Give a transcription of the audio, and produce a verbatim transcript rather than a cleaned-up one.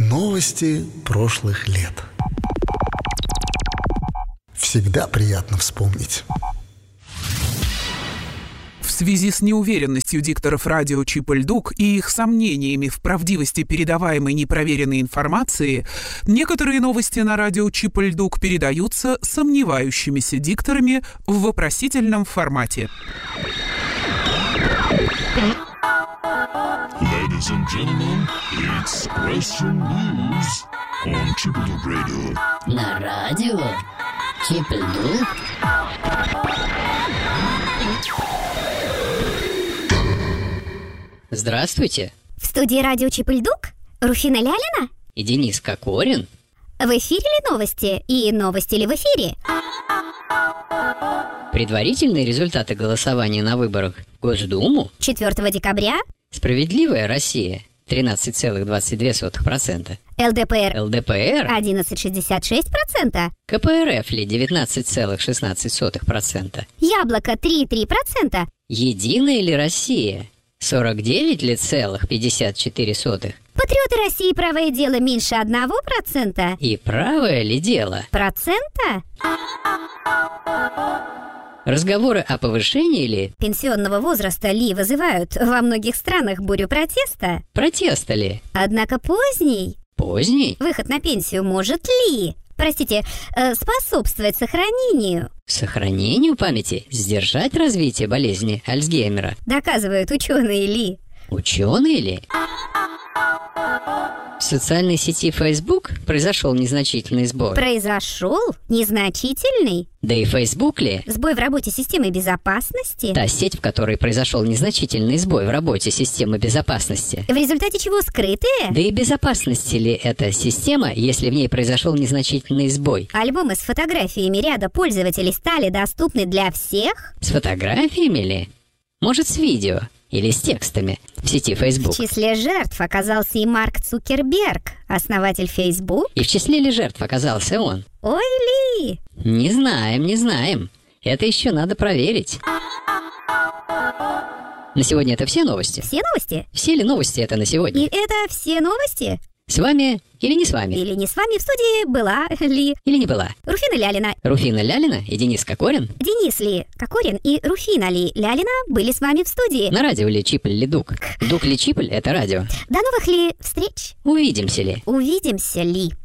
Новости прошлых лет. Всегда приятно вспомнить. В связи с неуверенностью дикторов радио Чип-и-Ль-Дук и их сомнениями в правдивости передаваемой непроверенной информации, некоторые новости на радио Чип-и-Ль-Дук передаются сомневающимися дикторами в вопросительном формате. Ladies and gentlemen, it's Question News on Чип-и-Ль-Дук Radio. На радио Чип-и-Ль-Дук. Здравствуйте. В студии радио Чип-и-Ль-Дук Руфина Лялина и Денис Кокорин. В эфире ли новости? И новости ли в эфире? Предварительные результаты голосования на выборах в Госдуму четвёртого декабря. Справедливая Россия тринадцать целых двадцать две сотых процента. эл дэ пэ эр ЛДПР одиннадцать целых шестьдесят шесть сотых процента. ка пэ эр эф ли девятнадцать целых шестнадцать сотых процента. Яблоко три целых три десятых процента. Единая ли Россия сорок девять целых пятьдесят четыре сотых. Патриоты России правое дело меньше одного процента. И правое ли дело? Процента? Разговоры о повышении ли пенсионного возраста ли вызывают во многих странах бурю протеста? Протеста ли? Однако поздний Поздний? выход на пенсию может ли, простите, э, способствовать сохранению? Сохранению памяти? Сдержать развитие болезни Альцгеймера? Доказывают ученые ли? Ученые ли? В социальной сети Facebook произошел незначительный сбой. Произошел? Незначительный? Да и Facebook ли? Сбой в работе системы безопасности? Та сеть, в которой произошел незначительный сбой в работе системы безопасности. В результате чего скрытые? Да и безопасности ли эта система, если в ней произошел незначительный сбой? Альбомы с фотографиями ряда пользователей стали доступны для всех? С фотографиями ли? Может, с видео? Или с текстами в сети Facebook? В числе жертв оказался и Марк Цукерберг, основатель Facebook. И в числе ли жертв оказался он? Ой ли! Не знаем, не знаем. Это еще надо проверить. На сегодня это все новости? Все новости? Все ли новости это на сегодня? И это все новости? С вами или не с вами? Или не с вами в студии была ли? Или не была? Руфина Лялина. Руфина Лялина и Денис Кокорин. Денис ли Кокорин и Руфина ли Лялина были с вами в студии. На радио ли Чип-и-Ль-Дук? Дук ли Чип-и-Ль — это радио. До новых ли встреч? Увидимся ли? Увидимся ли?